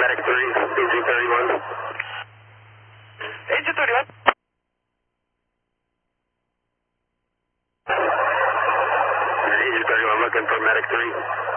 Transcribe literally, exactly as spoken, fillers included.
medic three, Agent thirty-one. Agent thirty-one. Agent thirty-one looking for medic three.